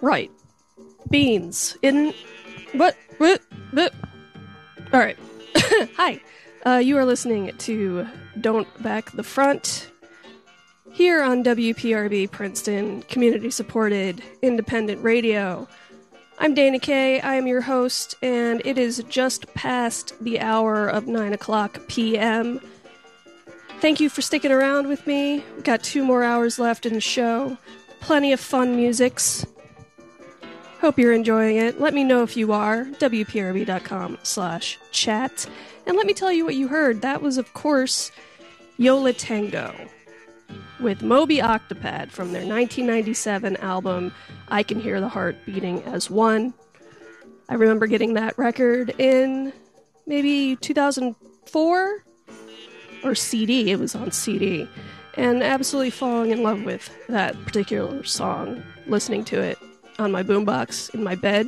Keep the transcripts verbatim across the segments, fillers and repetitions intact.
Right. Beans. In... What? What? What? Alright. Hi. Uh, you are listening to Don't Back the Front here on W P R B Princeton, community-supported independent radio. I'm Dana Kay, I am your host, and it is just past the hour of nine o'clock p.m. Thank you for sticking around with me. We've got two more hours left in the show. Plenty of fun musics. Hope you're enjoying it. Let me know if you are. W P R B dot com slash chat. And let me tell you what you heard. That was, of course, Yo La Tengo with Moby Octopad from their nineteen ninety-seven album, I Can Hear the Heart Beating as One. I remember getting that record in maybe two thousand four? Or C D. It was on C D. And absolutely falling in love with that particular song, listening to it on my boombox in my bed.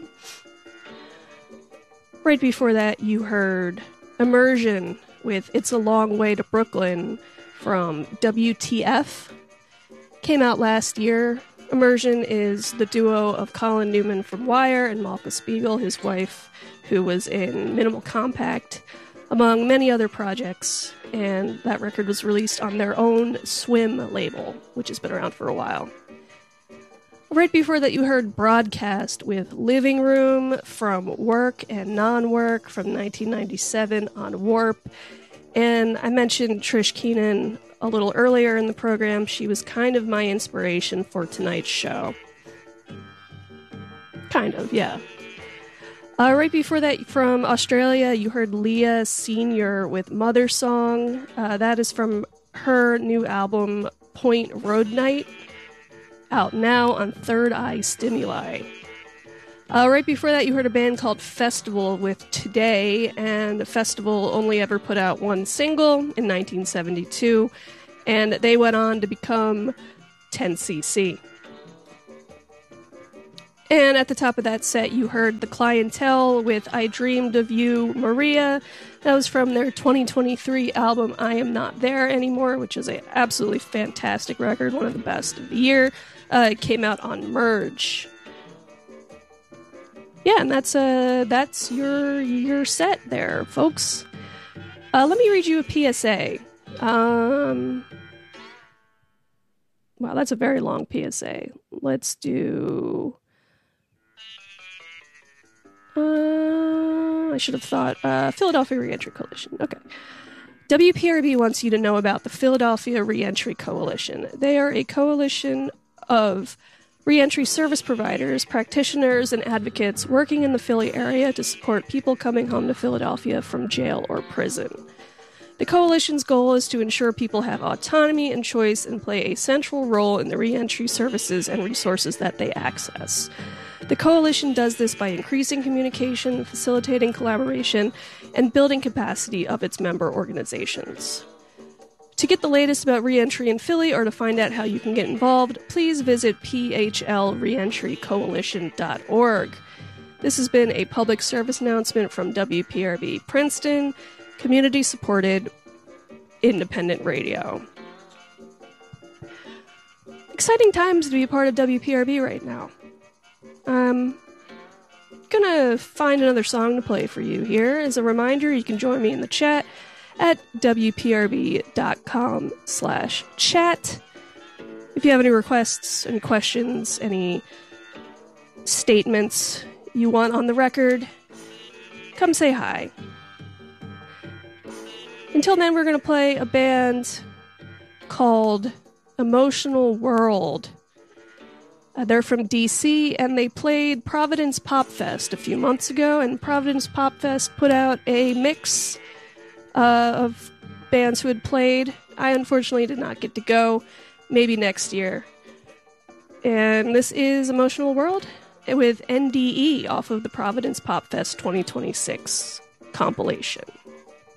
Right before that, you heard Immersion with It's a Long Way to Brooklyn from W T F. Came out last year. Immersion is the duo of Colin Newman from Wire and Malka Spiegel, his wife, who was in Minimal Compact, among many other projects. And that record was released on their own Swim label, which has been around for a while. Right before that, you heard Broadcast with Living Room from Work and Non-Work from nineteen ninety-seven on Warp. And I mentioned Trish Keenan a little earlier in the program. She was kind of my inspiration for tonight's show. Kind of, yeah. Uh, right before that, from Australia, you heard Leah Senior with Mother Song. Uh, that is from her new album, Point Road Night, out now on Third Eye Stimuli. Uh, right before that, you heard a band called Festival with Today, and Festival only ever put out one single in nineteen seventy-two, and they went on to become ten C C. And at the top of that set, you heard The Clientele with I Dreamed of You, Maria. That was from their twenty twenty-three album, I Am Not There Anymore, which is an absolutely fantastic record, one of the best of the year. Uh, it came out on Merge. Yeah, and that's uh, that's your your set there, folks. Uh, let me read you a P S A. Um, wow, that's a very long P S A. Let's do... Uh, I should have thought. Uh, Philadelphia Reentry Coalition. Okay. W P R B wants you to know about the Philadelphia Reentry Coalition. They are a coalition of reentry service providers, practitioners, and advocates working in the Philly area to support people coming home to Philadelphia from jail or prison. The coalition's goal is to ensure people have autonomy and choice and play a central role in the reentry services and resources that they access. The coalition does this by increasing communication, facilitating collaboration, and building capacity of its member organizations. To get the latest about reentry in Philly or to find out how you can get involved, please visit p h l reentry coalition dot org. This has been a public service announcement from W P R B Princeton, community-supported independent radio. Exciting times to be a part of W P R B right now. I'm gonna find another song to play for you here. As a reminder, you can join me in the chat at W P R B dot com slash chat. If you have any requests, any questions, any statements you want on the record, come say hi. Until then, we're gonna play a band called Emotional World. Uh, they're from D C, and they played Providence Pop Fest a few months ago, and Providence Pop Fest put out a mix uh, of bands who had played. I unfortunately did not get to go. Maybe next year. And this is Emotional World with N D E off of the Providence Pop Fest twenty twenty-six compilation.